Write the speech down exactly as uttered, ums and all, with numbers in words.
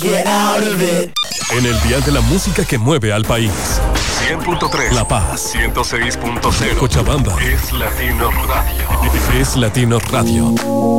Get out of it. En el dial de la música que mueve al país. cien punto tres. La Paz. ciento seis punto cero. Cochabamba. Es Latino Radio. Es Latino Radio.